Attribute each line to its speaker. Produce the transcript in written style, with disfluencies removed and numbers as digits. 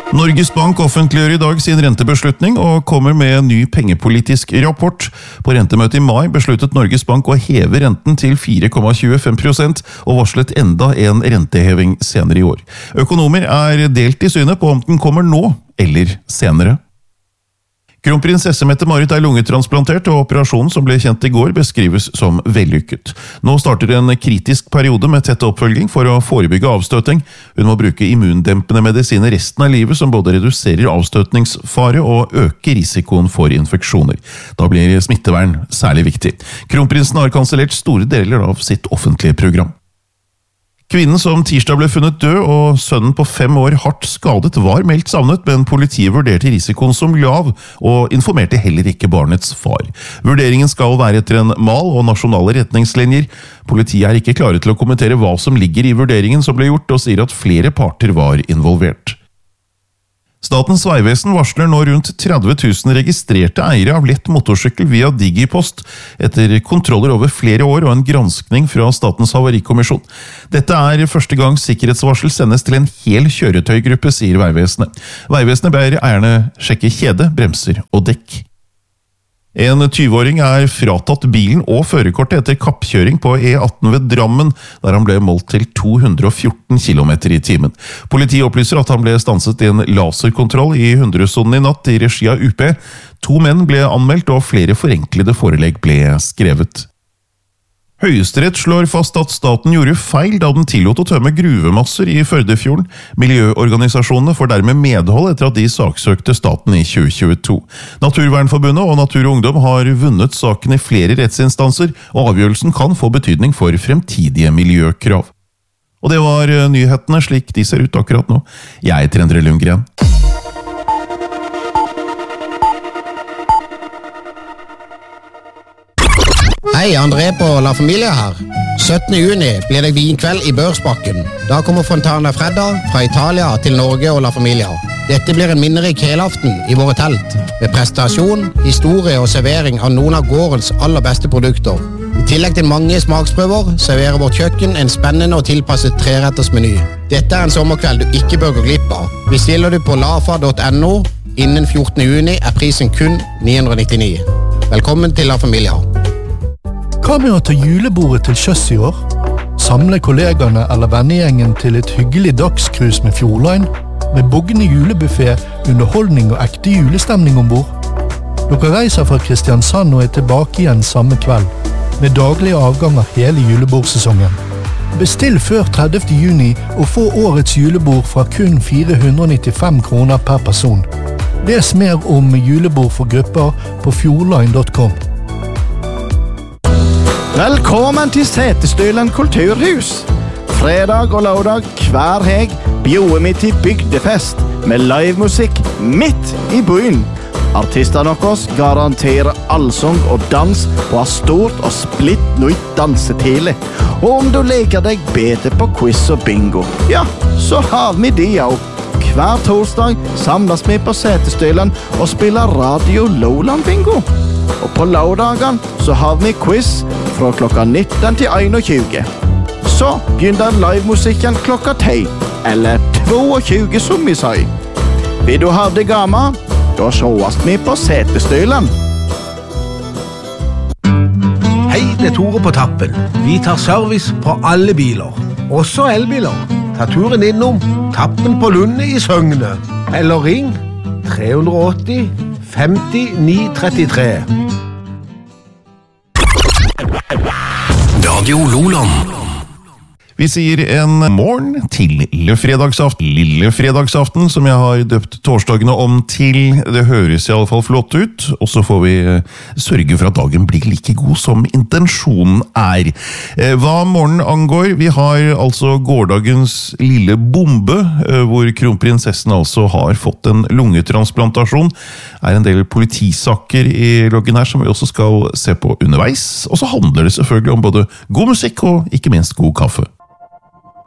Speaker 1: Norges Bank offentliggjør i dag sin rentebeslutning og kommer med en ny pengepolitisk rapport. På rentemøtet i mai besluttet Norges Bank å heve renten til 4,25% og varslet enda en renteheving senere i år. Økonomer er delt i synet på om den kommer nå eller senere. Kronprinsesse Mette-Marit er lungetransplantert, og operasjonen som ble kjent i går beskrives som vellykket. Nå starter en kritisk periode med tett oppfølging for å forebygge avstøting. Hun må bruke immundempende medisiner resten av livet som både reduserer avstøtningsfare og øker risikoen for infeksjoner. Da blir smittevern særlig viktig. Kronprinsen har kansellert store deler av sitt offentlige program. Kvinnen som tirsdag ble funnet død og sønnen på 5 år hardt skadet var meldt savnet, men politiet vurderte risikoen som lav og informerte heller ikke barnets far. Vurderingen skal være etter en mal og nasjonale retningslinjer. Politiet er ikke klare til å kommentere hva som ligger i vurderingen som ble gjort, og sier at flere parter var involvert. Statens Vegvesen varsler nå rundt 30 000 registrerte eiere av lett motorsykkel via Digipost, etter kontroller over flere år og en granskning fra Statens Havarikommisjon. Dette er første gang sikkerhetsvarsel sendes til en hel kjøretøygruppe, sier Vegvesenet. Vegvesenet ber eierne sjekke kjede, bremser og dekk. En 20-åring er fratatt bilen og førerkortet etter kappkjøring på E18 ved Drammen, der han ble målt til 214 km i timen. Politiet opplyser at han ble stanset i en laserkontroll i 100-sonen i natt i regi av UP. 2 menn ble anmeldt, og flere forenklede forelegg ble skrevet. Høyesterett slår fast at staten gjorde feil da den tillot å tømme gruvemasser i Førdefjorden. Miljøorganisasjonene får dermed medhold etter at de saksøkte staten i 2022. Naturvernforbundet og Natur og Ungdom har vunnet saken i flere rettsinstanser, og avgjørelsen kan få betydning for fremtidige miljøkrav. Og det var nyhetene slik de ser ut akkurat nå. Jeg heter Endre Lundgren.
Speaker 2: Hei, André på La Familia her. 17. juni blir det vinkveld i Børsbakken. Da kommer Fontana Fredda fra Italia til Norge og La Familia. Dette blir en minnerik helaften i våre telt, med prestasjon, historie og servering av noen av gårdens aller beste produkter. I tillegg til mange smaksprøver serverer vårt kjøkken en spennende og tilpasset 3-retters meny. Dette er en sommerkveld du ikke bør gå glipp av. Bestiller du på lafa.no innen 14. juni er prisen kun 999. Velkommen til La Familia.
Speaker 3: Hva med å ta julebordet til sjøs i år? Samle kollegene eller vennegjengen til et hyggelig dagskrus med Fjordline? Med buggende julebuffet, underholdning og ekte julestemning ombord? Dere reiser fra Kristiansand og er tilbake igjen samme kveld, med daglige avganger hele julebordsesongen. Bestill før 30. juni og få årets julebord fra kun 495 kroner per person. Les mer om julebord for grupper på fjordline.com.
Speaker 4: Velkommen til Setesdølen kulturhus. Fredag og lørdag hver helg bjuder vi til bygdefest med livemusikk midt i byen. Artistene deres garanterer allsang og dans og har stort og splitt nytt dansetile. Og om du leker deg bedre på quiz og bingo, ja, så har vi de også. Hver torsdag samles vi på Setesdølen og spiller Radio Lowland Bingo. Og på lørdagen så har vi quiz fra klokka 19 til 21. Så begynner livemusikken klokka 10, eller 22 som vi sier. Vil du ha det gammel? Da sjåast vi på Setesdølen.
Speaker 5: Hei, det er Tore på tappen. Vi tar service på alle biler, også elbiler. Ta turen innom Tappen på Lunde i Søgne, eller ring 380 50 933.
Speaker 1: Radio Loland. Vi sier en morgen til lille fredagsaften, som jeg har døpt torsdagene om til. Det høres i alle fall flott ut, og så får vi sørge for at dagen blir like god som intensjonen er. Hva morgenen angår, vi har altså gårdagens lille bombe, hvor kronprinsessen altså har fått en lungetransplantasjon. Det er en del politisaker i loggen her som vi også skal se på underveis, og så handler det selvfølgelig om både god musikk og ikke minst god kaffe.